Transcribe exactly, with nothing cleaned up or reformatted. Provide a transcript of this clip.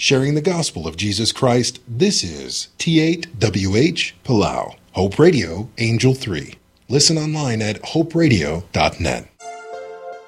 sharing the gospel of Jesus Christ. This is T eight W H Palau, Hope Radio, Angel three. Listen online at hope radio dot net.